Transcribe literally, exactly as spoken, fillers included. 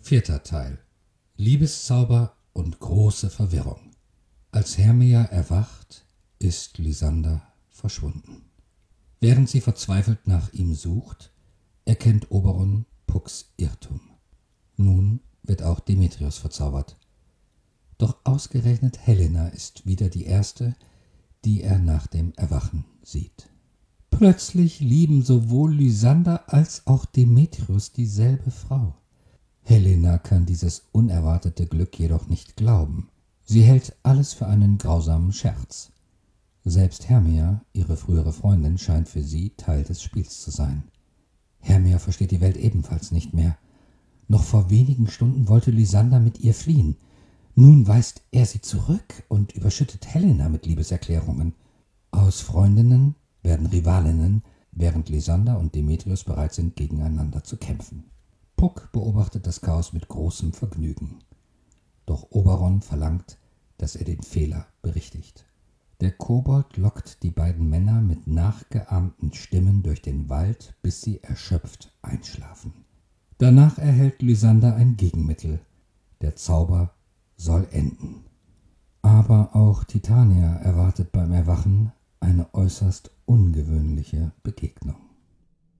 Vierter Teil. Liebeszauber und große Verwirrung. Als Hermia erwacht, ist Lysander verschwunden. Während sie verzweifelt nach ihm sucht, erkennt Oberon Pucks Irrtum. Nun wird auch Demetrius verzaubert. Doch ausgerechnet Helena ist wieder die erste, die er nach dem Erwachen sieht. Plötzlich lieben sowohl Lysander als auch Demetrius dieselbe Frau. Helena kann dieses unerwartete Glück jedoch nicht glauben. Sie hält alles für einen grausamen Scherz. Selbst Hermia, ihre frühere Freundin, scheint für sie Teil des Spiels zu sein. Hermia versteht die Welt ebenfalls nicht mehr. Noch vor wenigen Stunden wollte Lysander mit ihr fliehen. Nun weist er sie zurück und überschüttet Helena mit Liebeserklärungen. Aus Freundinnen werden Rivalinnen, während Lysander und Demetrius bereit sind, gegeneinander zu kämpfen. Puck beobachtet das Chaos mit großem Vergnügen. Doch Oberon verlangt, dass er den Fehler berichtigt. Der Kobold lockt die beiden Männer mit nachgeahmten Stimmen durch den Wald, bis sie erschöpft einschlafen. Danach erhält Lysander ein Gegenmittel. Der Zauber soll enden. Aber auch Titania erwartet beim Erwachen eine äußerst ungewöhnliche Begegnung.